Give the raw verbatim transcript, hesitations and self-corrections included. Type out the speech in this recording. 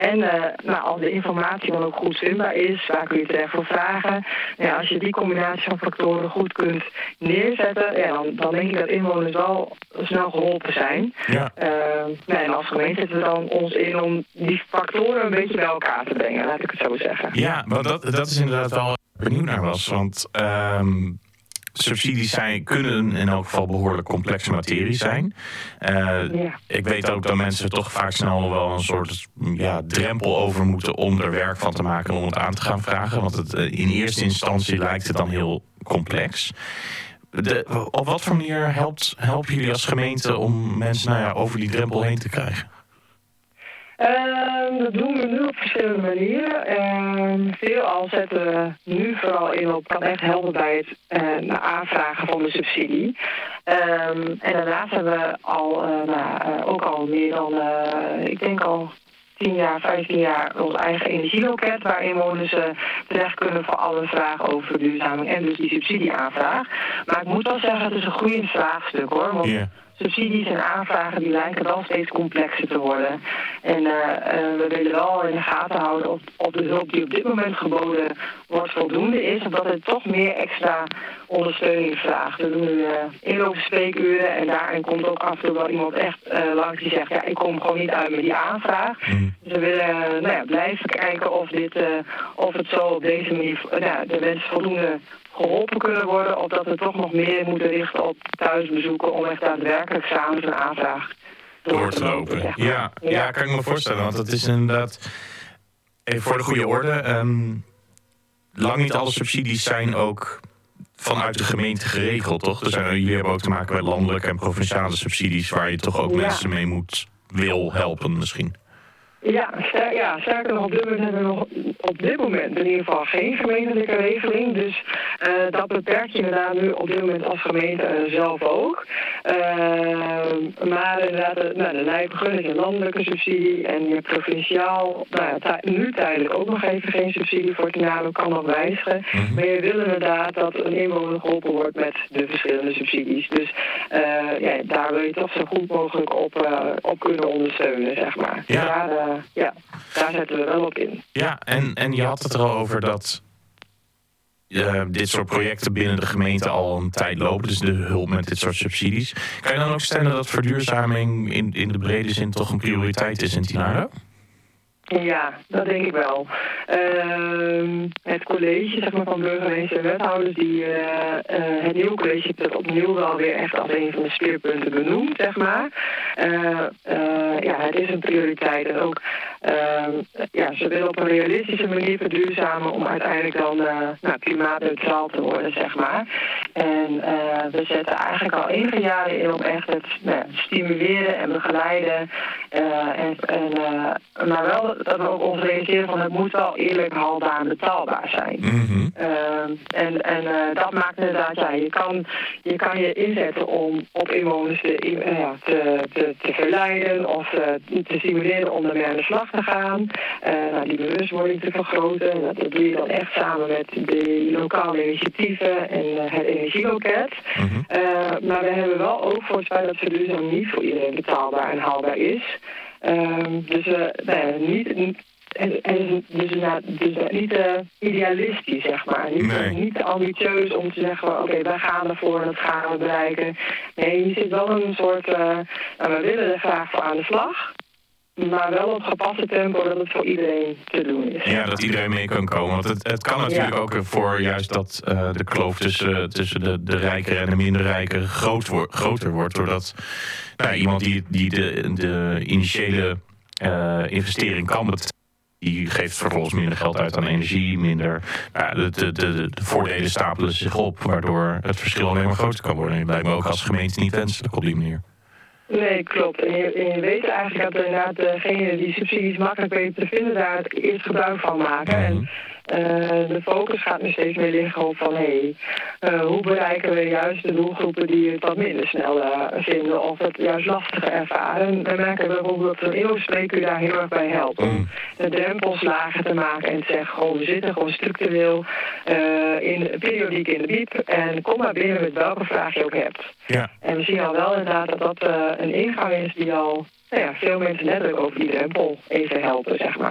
En uh, nou, als de informatie dan ook goed vindbaar is, waar kun je terecht voor vragen. Ja, als je die combinatie van factoren goed kunt neerzetten, ja, dan, dan denk ik dat inwoners wel snel geholpen zijn. Ja. Uh, nou, en als gemeente zetten we dan ons in om die factoren een beetje bij elkaar te brengen, laat ik het zo zeggen. Ja, want dat, dat is inderdaad wel benieuwd naar was. Want um, subsidies zijn, kunnen in elk geval behoorlijk complexe materie zijn. Uh, ja. Ik weet ook dat mensen toch vaak snel wel een soort ja, drempel over moeten om er werk van te maken om het aan te gaan vragen. Want het, in eerste instantie lijkt het dan heel complex. De, op wat voor manier helpt, helpen jullie als gemeente om mensen nou ja, over die drempel heen te krijgen? Uh, dat doen we nu op verschillende manieren. Uh, veelal zetten we nu vooral in op kan echt helpen bij het uh, aanvragen van de subsidie. Um, en daarnaast hebben we al, uh, nou, uh, ook al meer dan, uh, ik denk al tien jaar, vijftien jaar ons eigen energieloket, waar inwoners uh, terecht kunnen voor alle vragen over verduurzaming en dus die subsidieaanvraag. Maar ik moet wel zeggen, het is een groeiend vraagstuk hoor. Want yeah. subsidies en aanvragen die lijken wel steeds complexer te worden. En uh, uh, we willen wel in de gaten houden of, of de hulp die op dit moment geboden wordt voldoende is, of dat het toch meer extra ondersteuning vraagt. We doen nu uh, inloopse spreekuren en daarin komt ook af en toe wel iemand echt uh, langs die zegt, ja, ik kom gewoon niet uit met die aanvraag. Mm. Dus we willen uh, nou ja, blijven kijken of, dit, uh, of het zo op deze manier uh, nou, de mensen voldoende geholpen kunnen worden, of dat we toch nog meer moeten richten op thuisbezoeken om echt daadwerkelijk samen zo'n aanvraag door te lopen. Zeg maar. ja, ja, ja, kan ik me voorstellen, want het is inderdaad, even voor de goede orde, um, lang niet alle subsidies zijn ook vanuit de gemeente geregeld, toch? Dus jullie hebben ook te maken met landelijke en provinciale subsidies, waar je toch ook ja. mensen mee moet, wil helpen misschien. Ja, ster- ja, sterker nog, op dit moment hebben we nog op dit moment in ieder geval geen gemeentelijke regeling. Dus uh, dat beperkt je inderdaad nu op dit moment als gemeente uh, zelf ook. Uh, maar inderdaad, de, nou, de Nijpegen is een landelijke subsidie en je hebt provinciaal, nou ja, tij- nu tijdelijk ook nog even geen subsidie voor Tinalo, kan nog wijzigen. Mm-hmm. Maar je wil inderdaad dat een inwoner geholpen wordt met de verschillende subsidies. Dus uh, ja, daar wil je toch zo goed mogelijk op, uh, op kunnen ondersteunen, zeg maar. Ja. Daar, uh, Ja, daar zetten we wel op in. Ja, en, en je had het er al over dat uh, dit soort projecten binnen de gemeente al een tijd lopen. Dus de hulp met dit soort subsidies. Kan je dan ook stellen dat verduurzaming in, in de brede zin toch een prioriteit is in Tinalo? Ja, dat denk ik wel. Uh, het college zeg maar, van burgemeester en wethouders, die, uh, uh, het nieuwe college heeft dat opnieuw wel weer echt als een van de speerpunten benoemd, zeg maar. Uh, uh, ja, het is een prioriteit en ook, uh, ja, ze willen op een realistische manier verduurzamen om uiteindelijk dan uh, nou, klimaatneutraal te worden, zeg maar. En uh, we zetten eigenlijk al enige jaren in om echt het nou, stimuleren en begeleiden uh, en, en uh, maar wel dat we ook ons realiseren van het moet wel eerlijk, haalbaar en betaalbaar zijn. Mm-hmm. Uh, en en uh, dat maakt inderdaad, ja, je kan je, kan je inzetten om op inwoners te, uh, ja, te, te, te verleiden of uh, te stimuleren om ermee aan de slag te gaan. Uh, nou, die bewustwording te vergroten. En dat doe je dan echt samen met de lokale initiatieven en uh, het energieloket. Mm-hmm. Uh, maar we hebben wel ook voor het feit dat verduurzaming niet voor iedereen betaalbaar en haalbaar is. Um, dus uh, nee, niet, niet, en, en dus, nou, dus niet uh, idealistisch, zeg maar. Niet, nee. niet te ambitieus om te zeggen, oké, okay, wij gaan ervoor en dat gaan we bereiken. Nee, je zit wel een soort, uh, nou, we willen er graag voor aan de slag. Maar wel op gepaste tempo dat het voor iedereen te doen is. Ja, dat iedereen mee kan komen. Want het, het kan natuurlijk ja. ook voor juist dat uh, de kloof tussen, tussen de, de rijkere en de minder rijken groot wo- groter wordt. Doordat nou, iemand die, die de, de initiële uh, investering kan betalen, die geeft vervolgens minder geld uit aan energie, minder. Nou, de, de, de, de voordelen stapelen zich op, waardoor het verschil alleen maar groter kan worden. En dat lijkt me ook als gemeente niet wenselijk op die manier. Nee, klopt. En je, en je weet eigenlijk dat inderdaad degene die subsidies makkelijk weten te vinden, daar het eerst gebruik van maken. Mm-hmm. En uh, de focus gaat nu steeds meer liggen op van, hé, hey, uh, hoe bereiken we juist de doelgroepen die het wat minder snel uh, vinden of het juist lastiger ervaren. En we merken bijvoorbeeld dat een inloopspreekuur daar heel erg bij helpt. Om de drempels lager te maken en te zeggen, gewoon, we zitten gewoon structureel uh, in, periodiek in de biep en kom maar binnen met welke vraag je ook hebt. Ja. En we zien al wel inderdaad dat dat uh, een ingang is die al nou ja, veel mensen net ook over die drempel even helpen, zeg maar.